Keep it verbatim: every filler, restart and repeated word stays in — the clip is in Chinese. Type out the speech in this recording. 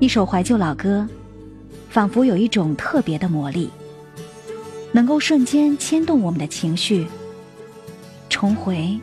一首怀旧老歌，仿佛有一种特别的魔力，能够瞬间牵动我们的情绪，重回